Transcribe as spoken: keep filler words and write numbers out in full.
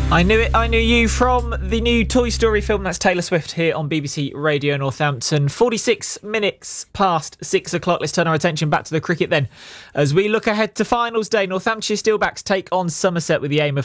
I Knew It, I Knew You from the new Toy Story film. That's Taylor Swift here on B B C Radio Northampton. forty-six minutes past six o'clock. Let's turn our attention back to the cricket then. As we look ahead to finals day, Northamptonshire Steelbacks take on Somerset with the aim of